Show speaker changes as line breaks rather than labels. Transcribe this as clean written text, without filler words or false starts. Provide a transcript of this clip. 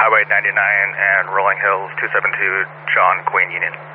Highway 99 and Rolling Hills 272, John Queen Union.